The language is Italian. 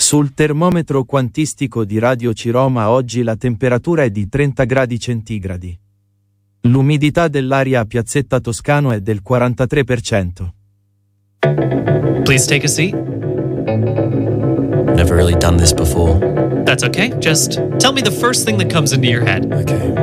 Sul termometro quantistico di Radio Ciroma oggi la temperatura è di 30 gradi centigradi. L'umidità dell'aria a Piazzetta Toscano è del 43%. Please take a seat. Never really done this before. That's okay. Just tell me the first thing that comes into your head. Okay.